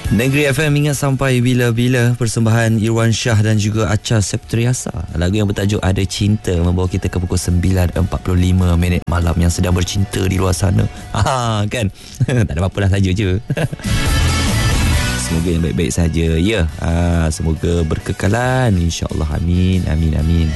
Negeri FM ingat sampai bila-bila. Persembahan Irwan Shah dan juga Acha Septriasa. Lagu yang bertajuk Ada Cinta membawa kita ke pukul 9.45 malam yang sedang bercinta di luar sana. Kan? Tak ada apa-apa lah, saja je. Semoga yang baik-baik saja. Ya, semoga berkekalan, insya-Allah. Amin, amin, amin.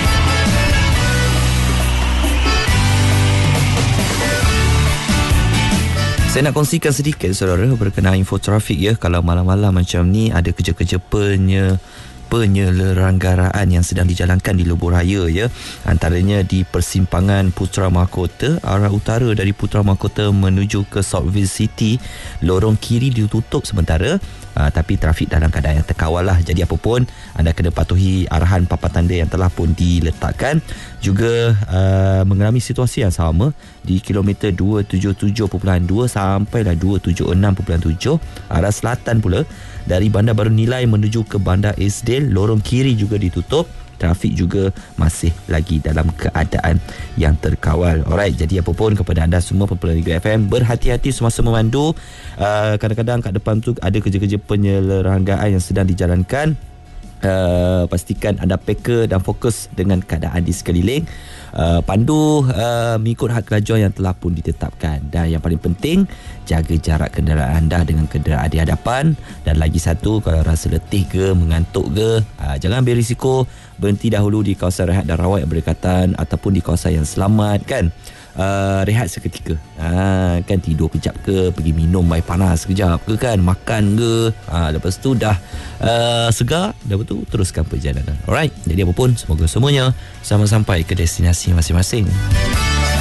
Saya nak kongsikan sedikit, saudara, berkenaan info trafik ya. Kalau malam-malam macam ni ada kerja-kerja penyelenggaraan yang sedang dijalankan di Lebuh Raya ya. Antaranya di persimpangan Putra Mahkota, arah utara dari Putra Mahkota menuju ke Southville City, lorong kiri ditutup sementara. Tapi trafik dalam keadaan yang terkawal lah. Jadi apa pun, anda kena patuhi arahan papan tanda yang telah pun diletakkan. Juga mengalami situasi yang sama di kilometer 277.2 sampailah 276.7 arah selatan pula, dari Bandar Baru Nilai menuju ke Bandar Esdale, lorong kiri juga ditutup. Trafik juga masih lagi dalam keadaan yang terkawal. Alright, jadi apa pun kepada anda semua pendengar Negeri FM, berhati-hati semasa memandu. Kadang-kadang kat depan tu ada kerja-kerja penyelenggaraan yang sedang dijalankan. Pastikan anda peka dan fokus dengan keadaan di sekeliling. Pandu mengikut had kelajuan yang telah pun ditetapkan. Dan yang paling penting, jaga jarak kenderaan anda dengan kenderaan di hadapan. Dan lagi satu, kalau rasa letih ke, mengantuk ke, jangan ambil risiko. Berhenti dahulu di kawasan rehat dan rawat yang berdekatan ataupun di kawasan yang selamat, kan. Rehat seketika, kan, tidur kejap ke, pergi minum air panas kejap ke, kan, makan ke, lepas tu dah segar, dah betul, teruskan perjalanan. Alright, jadi apa pun, semoga semuanya sama sampai ke destinasi masing-masing.